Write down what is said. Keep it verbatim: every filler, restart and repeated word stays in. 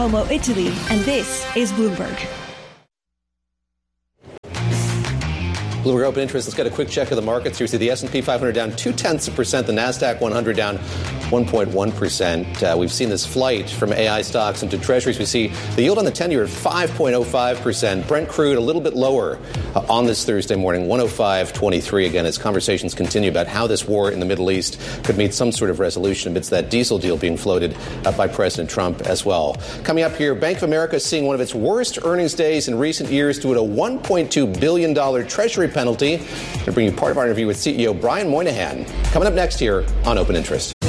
Como, Italy, and this is Bloomberg. Bloomberg Open Interest. Let's get a quick check of the markets. Here we see the S and P five hundred down two-tenths of a percent, the NASDAQ one hundred down one point one percent. Uh, we've seen this flight from A I stocks into treasuries. We see the yield on the ten-year at five point oh five percent. Brent crude a little bit lower uh, on this Thursday morning, one oh five twenty-three. Again, as conversations continue about how this war in the Middle East could meet some sort of resolution amidst that diesel deal being floated uh, by President Trump as well. Coming up here, Bank of America is seeing one of its worst earnings days in recent years due to a one point two billion dollars Treasury penalty. We're going to bring you part of our interview with C E O Brian Moynihan coming up next here on Open Interest.